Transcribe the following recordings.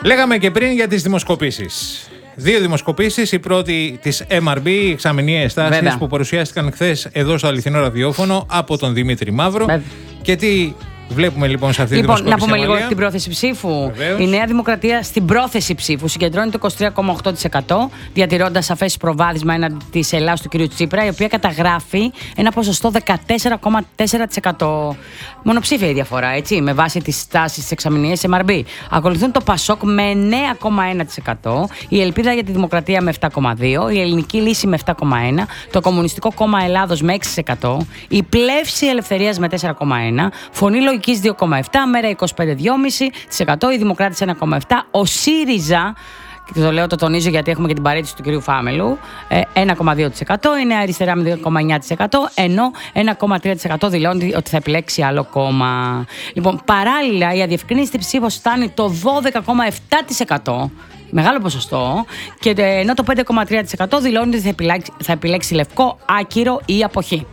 Λέγαμε και πριν για τις δημοσκοπήσεις. Δύο δημοσκοπήσεις, η πρώτη της MRB, οι εξαμηνιαίες τάσεις που παρουσιάστηκαν χθες εδώ στο αληθινό ραδιόφωνο από τον Δημήτρη Μαύρο. Και τι βλέπουμε λοιπόν σε αυτή τη δημοσκόπηση? Να πούμε λίγο την πρόθεση ψήφου. Βεβαίως. Η Νέα Δημοκρατία στην πρόθεση ψήφου συγκεντρώνει το 23,8%, διατηρώντας σαφές προβάδισμα έναντι της Ελλάδας του κ. Τσίπρα, η οποία καταγράφει ένα ποσοστό 14,4%. Μονοψήφια η διαφορά, έτσι, με βάση τις τάσεις της εξαμηνιαίας MRB. Ακολουθούν το ΠΑΣΟΚ με 9,1%, η Ελπίδα για τη Δημοκρατία με 7,2%, η Ελληνική Λύση με 7,1%, το Κομμουνιστικό Κόμμα Ελλάδος με 6%, η Πλεύση Ελευθερίας με 4,1%, Φωνή Λογικής 2,7%, Μέρα 25,5%, οι Δημοκράτες 1,7%, ο ΣΥΡΙΖΑ, και το τονίζω γιατί έχουμε και την παρέτηση του κυρίου Φάμελου, 1,2%, η Νέα Αριστερά με 2,9%, ενώ 1,3% δηλώνει ότι θα επιλέξει άλλο κόμμα. Λοιπόν, παράλληλα η αδιευκρίνηστη ψήφος φτάνει το 12,7%, μεγάλο ποσοστό, και ενώ το 5,3% δηλώνει ότι θα επιλέξει λευκό, άκυρο ή αποχή.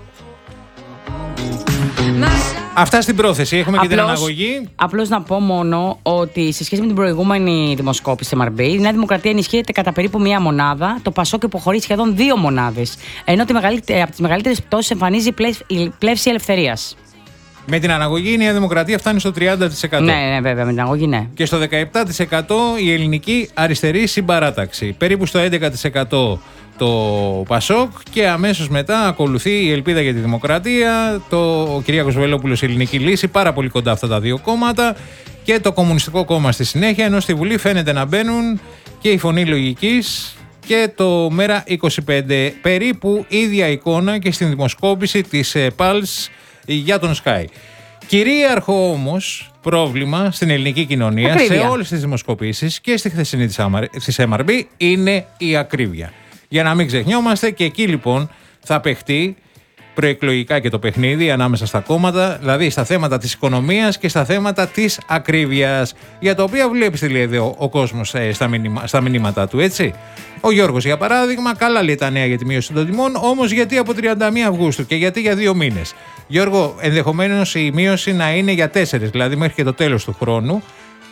Αυτά στην πρόθεση. Έχουμε και την αναγωγή. Απλώς να πω μόνο ότι σε σχέση με την προηγούμενη δημοσκόπηση MRB, η Νέα Δημοκρατία ενισχύεται κατά περίπου μία μονάδα, το ΠΑΣΟΚ υποχωρεί σχεδόν 2 μονάδες. Ενώ από τις μεγαλύτερες πτώσεις εμφανίζει η Πλεύση Ελευθερίας. Με την αναγωγή η Νέα Δημοκρατία φτάνει στο 30%. Ναι, βέβαια, με την αναγωγή ναι. Και στο 17% η Ελληνική Αριστερή Συμπαράταξη. Περίπου στο 11% το ΠΑΣΟΚ και αμέσως μετά ακολουθεί η Ελπίδα για τη Δημοκρατία, ο Κυριάκος Βελόπουλος η Ελληνική Λύση, πάρα πολύ κοντά αυτά τα δύο κόμματα, και το Κομμουνιστικό Κόμμα στη συνέχεια, ενώ στη Βουλή φαίνεται να μπαίνουν και η Φωνή Λογικής και το Μέρα 25. Περίπου ίδια εικόνα και στην δημοσκόπηση της Pulse για τον Sky. Κυρίαρχο όμως πρόβλημα στην ελληνική κοινωνία, ακρίβεια, σε όλες τις δημοσκοπήσεις και στη χθεσινή της MRB, είναι η ακρίβεια. Για να μην ξεχνιόμαστε, και εκεί λοιπόν θα παιχτεί προεκλογικά και το παιχνίδι ανάμεσα στα κόμματα, δηλαδή στα θέματα της οικονομίας και στα θέματα της ακρίβειας, για τα οποία βλέπεις τι λέει εδώ ο κόσμος στα μηνύματά του, έτσι. Ο Γιώργος, για παράδειγμα, καλά λέει τα νέα για τη μείωση των τιμών, όμως γιατί από 31 Αυγούστου και γιατί για 2 μήνες. Γιώργο, ενδεχομένως η μείωση να είναι για 4, δηλαδή μέχρι και το τέλος του χρόνου.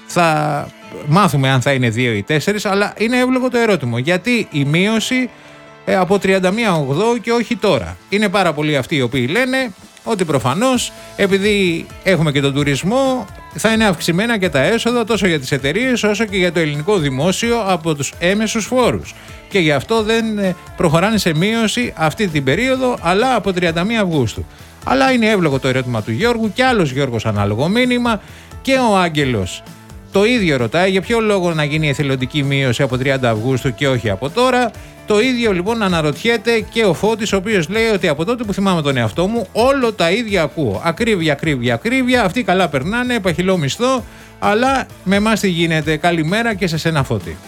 Θα μάθουμε αν θα είναι 2 ή 4, αλλά είναι εύλογο το ερώτημα. Γιατί η μείωση από 31 Αυγούστου και όχι τώρα? Είναι πάρα πολλοί αυτοί οι οποίοι λένε ότι προφανώς επειδή έχουμε και τον τουρισμό θα είναι αυξημένα και τα έσοδα τόσο για τις εταιρείες όσο και για το ελληνικό δημόσιο από τους έμεσους φόρους. Και γι' αυτό δεν προχωράνε σε μείωση αυτή την περίοδο, αλλά από 31 Αυγούστου. Αλλά είναι εύλογο το ερώτημα του Γιώργου, και άλλος Γιώργος ανάλογο μήνυμα, και ο Άγγελος το ίδιο ρωτάει, για ποιο λόγο να γίνει εθελοντική μείωση από 30 Αυγούστου και όχι από τώρα. Το ίδιο λοιπόν αναρωτιέται και ο Φώτης, ο οποίος λέει ότι από τότε που θυμάμαι τον εαυτό μου όλο τα ίδια ακούω. Ακρίβεια, ακρίβεια, ακρίβεια, αυτοί καλά περνάνε, παχυλό μισθό, αλλά με εμάς τι γίνεται? Καλημέρα και σε σένα, Φώτη.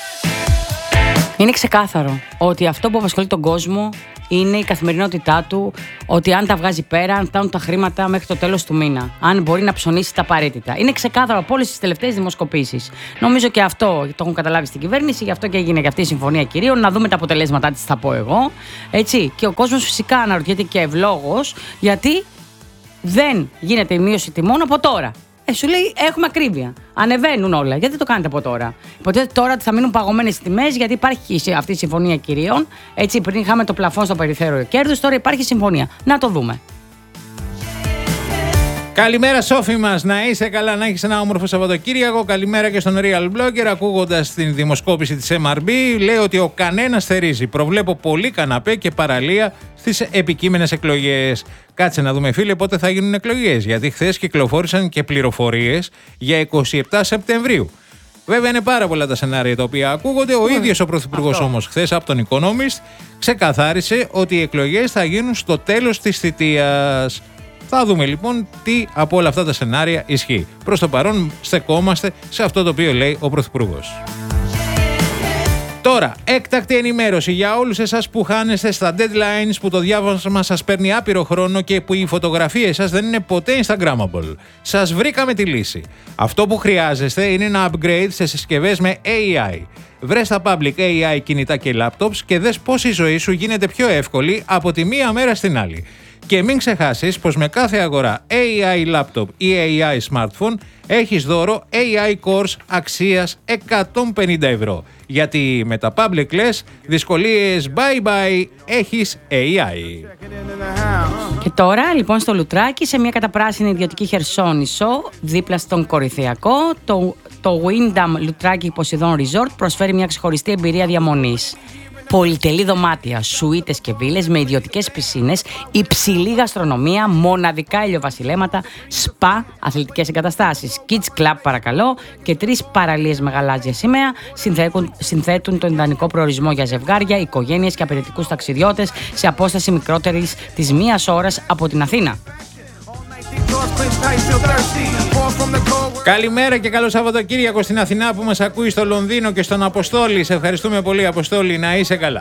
Είναι ξεκάθαρο ότι αυτό που απασχολεί τον κόσμο είναι η καθημερινότητά του, ότι αν τα βγάζει πέρα, αν φτάνουν τα χρήματα μέχρι το τέλος του μήνα, αν μπορεί να ψωνίσει τα απαραίτητα. Είναι ξεκάθαρο από όλες τις τελευταίες δημοσκοπήσεις. Νομίζω και αυτό το έχουν καταλάβει στην κυβέρνηση, γι' αυτό και έγινε και αυτή η συμφωνία κυρίων. Να δούμε τα αποτελέσματά της, θα πω εγώ. Έτσι. Και ο κόσμος φυσικά αναρωτιέται και ευλόγως, γιατί δεν γίνεται η μείωση τιμών από τώρα. Σου λέει έχουμε ακρίβεια. Ανεβαίνουν όλα. Γιατί δεν το κάνετε από τώρα? Υποτίθεται τώρα ότι θα μείνουν παγωμένες τιμές, γιατί υπάρχει αυτή η συμφωνία κυρίων. Έτσι, πριν είχαμε το πλαφόν στο περιθώριο κέρδους, τώρα υπάρχει συμφωνία. Να το δούμε. Καλημέρα, Σόφη μας. Να είσαι καλά, να έχεις ένα όμορφο Σαββατοκύριακο. Καλημέρα και στον Real Blogger. Ακούγοντας την δημοσκόπηση της MRB, λέει ότι ο κανένας θερίζει. Προβλέπω πολύ καναπέ και παραλία στις επικείμενες εκλογές. Κάτσε να δούμε, φίλε, πότε θα γίνουν εκλογές. Γιατί χθες κυκλοφόρησαν και πληροφορίες για 27 Σεπτεμβρίου. Βέβαια, είναι πάρα πολλά τα σενάρια τα οποία ακούγονται. Ο ίδιος ο Πρωθυπουργός όμως χθες από τον Economist ξεκαθάρισε ότι οι εκλογές θα γίνουν στο τέλος της θητείας. Θα δούμε λοιπόν τι από όλα αυτά τα σενάρια ισχύει. Προς το παρόν στεκόμαστε σε αυτό το οποίο λέει ο Πρωθυπουργός. Τώρα, έκτακτη ενημέρωση για όλους εσάς που χάνεστε στα deadlines, που το διάβασμα σας παίρνει άπειρο χρόνο και που οι φωτογραφίες σας δεν είναι ποτέ Instagrammable. Σας βρήκαμε τη λύση. Αυτό που χρειάζεστε είναι ένα upgrade σε συσκευές με AI. Βρες στα public AI κινητά και laptops και δες πώς η ζωή σου γίνεται πιο εύκολη από τη μία μέρα στην άλλη. Και μην ξεχάσεις πως με κάθε αγορά AI laptop ή AI smartphone έχεις δώρο AI course αξίας 150 ευρώ. Γιατί με τα public λες, δυσκολίες bye bye, έχεις AI. Και τώρα λοιπόν στο Λουτράκι, σε μια καταπράσινη ιδιωτική χερσόνησο, δίπλα στον Κορινθιακό, το Wyndham Λουτράκι Poseidon Resort προσφέρει μια ξεχωριστή εμπειρία διαμονής. Πολυτελή δωμάτια, σουίτες και βίλες με ιδιωτικές πισίνες, υψηλή γαστρονομία, μοναδικά ηλιοβασιλέματα, σπα, αθλητικές εγκαταστάσεις, kids club παρακαλώ και 3 παραλίες με γαλάζια σημαία συνθέτουν τον ιδανικό προορισμό για ζευγάρια, οικογένειες και απαιτητικούς ταξιδιώτες σε απόσταση μικρότερης της 1 ώρας από την Αθήνα. Καλημέρα και καλό Σαββατοκύριακο στην Αθηνά που μας ακούει, στο Λονδίνο και στον Αποστόλη. Σε ευχαριστούμε πολύ, Αποστόλη, να είσαι καλά.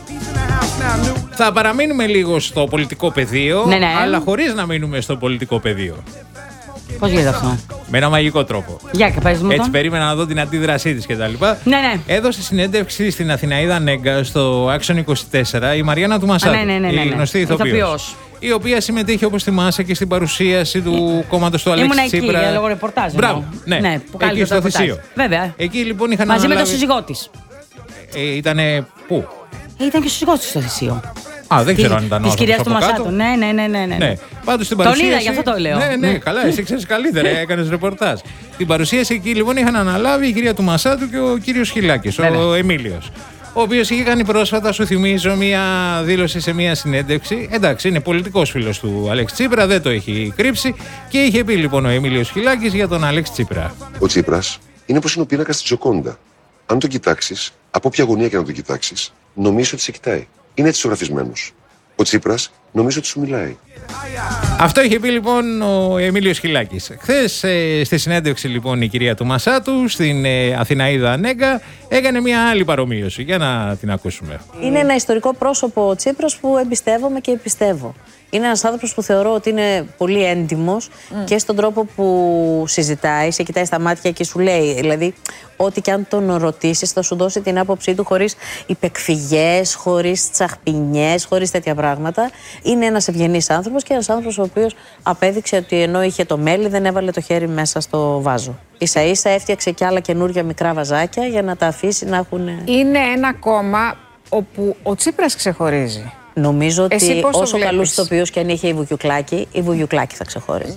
Θα παραμείνουμε λίγο στο πολιτικό πεδίο, ναι. αλλά χωρίς να μείνουμε στο πολιτικό πεδίο. Πώς γίνεται αυτό? Με ένα μαγικό τρόπο. Για και πες μου. Έτσι περίμενα να δω την αντίδρασή της κτλ. Ναι. Έδωσε συνέντευξη στην Αθηναίδα Νέγκα στο Action 24 η Μαριάννα του Μασάτου, η γνωστή ηθοποιός. Η οποία συμμετείχε, όπως θυμάσαι, και στην παρουσίαση του κόμματος του Αλέξη Τσίπρα. Ήμουν εκεί για λόγω ρεπορτάζ. Μπράβο, ναι, που εκεί στο Θησίο. Βέβαια. Εκεί λοιπόν είχαν μαζί αναλάβει... με τον σύζυγό της. Ήτανε πού? Ήταν και ο σύζυγός της στο Θησίο. Α, δεν ξέρω αν ήταν της κυρίας του Μασάτου. Ναι. Πάντως στην παρουσίαση. Τον είδα, γι' αυτό το λέω. Ναι, καλά, εσύ ξέρεις καλύτερα, έκανες ρεπορτάζ. Την παρουσίαση εκεί λοιπόν είχαν αναλάβει η κυρία του Μασάτου και ο κύριος Χιλάκης, ο Εμίλιος. Ο οποίος είχε κάνει πρόσφατα, σου θυμίζω, μία δήλωση σε μία συνέντευξη. Εντάξει, είναι πολιτικός φίλος του Αλέξη Τσίπρα, δεν το έχει κρύψει. Και είχε πει λοιπόν ο Εμίλιος Χιλάκης για τον Αλέξη Τσίπρα. Ο Τσίπρας είναι όπως είναι ο πίνακας της Τζοκόντα. Αν τον κοιτάξεις, από όποια γωνία και να τον κοιτάξεις, νομίζω ότι σε κοιτάει. Είναι έτσι ζωγραφισμένος. Ο Τσίπρας νομίζω ότι σου μιλάει. Αυτό είχε πει λοιπόν ο Εμίλιος Χιλάκης. Χθες στη συνέντευξη λοιπόν η κυρία του Μασάτου στην Αθηναίδα Νέγκα έκανε μια άλλη παρομοίωση. Για να την ακούσουμε. Είναι ένα ιστορικό πρόσωπο ο Τσίπρας που εμπιστεύομαι και πιστεύω. Είναι ένας άνθρωπος που θεωρώ ότι είναι πολύ έντιμος και στον τρόπο που συζητάει, σε κοιτάει στα μάτια και σου λέει. Δηλαδή, ό,τι και αν τον ρωτήσεις, θα σου δώσει την άποψή του χωρίς υπεκφυγές, χωρίς τσαχπινιές, χωρίς τέτοια πράγματα. Είναι ένας ευγενής άνθρωπος και ένας άνθρωπος ο οποίος απέδειξε ότι ενώ είχε το μέλι, δεν έβαλε το χέρι μέσα στο βάζο. Ίσα-ίσα έφτιαξε και άλλα καινούργια μικρά βαζάκια για να τα αφήσει να έχουν. Είναι ένα κόμμα όπου ο Τσίπρας ξεχωρίζει. Νομίζω ότι όσο καλούς ηθοποιούς και αν είχε η Βουγιουκλάκη θα ξεχωρίζει.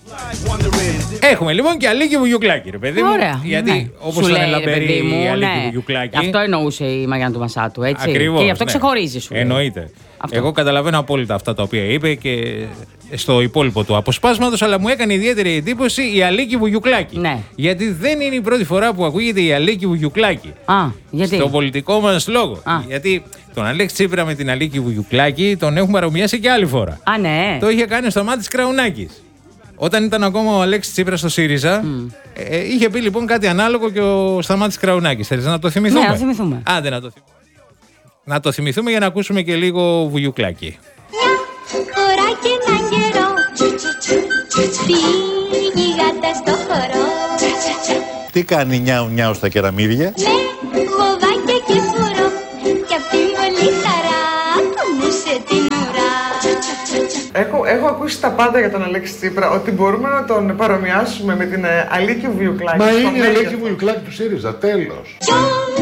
Έχουμε λοιπόν και Αλίκη Βουγιουκλάκη, ρε παιδί μου. Ωραία. Γιατί όπως τον Ελαμπερή η Αλίκη Βουγιουκλάκη. Αυτό εννοούσε η Μαριάννα του Μασάτου, έτσι. Ακριβώς, και γι' αυτό ξεχωρίζει, σου λέει. Εννοείται. Εγώ καταλαβαίνω απόλυτα αυτά τα οποία είπε και στο υπόλοιπο του αποσπάσματος, αλλά μου έκανε ιδιαίτερη εντύπωση η Αλίκη Βουγιουκλάκη. Ναι. Γιατί δεν είναι η πρώτη φορά που ακούγεται η Αλίκη Βουγιουκλάκη. Γιατί? Στο πολιτικό μας λόγο. Γιατί τον Αλέξη Τσίπρα με την Αλίκη Βουγιουκλάκη τον έχουν παρομοιάσει και άλλη φορά. Ναι. Το είχε κάνει στο Μάτης Κραουνάκης. Όταν ήταν ακόμα ο Αλέξης Τσίπρας στο ΣΥΡΙΖΑ, είχε πει λοιπόν κάτι ανάλογο και ο Σταμάτης Κραουνάκης. Θέλεις να το θυμηθούμε? Ναι, να θυμηθούμε. Άντε να το θυμηθούμε για να ακούσουμε και λίγο Βουγιουκλάκη. Μια ώρα και έναν καιρό, φύγει γάτα στο χορό. Τι κάνει νιάου νιάου στα κεραμίδια? Με βοβάκια και φουρό, κι απ' την πολύ χαρά, κουνούσε την ουρά. Έχω ακούσει τα πάντα για τον Αλέξη Τσίπρα, ότι μπορούμε να τον παρομοιάσουμε με την Αλίκη Βουγιουκλάκη. Μα είναι η Αλίκη Βουγιουκλάκη του ΣΥΡΙΖΑ, τέλος.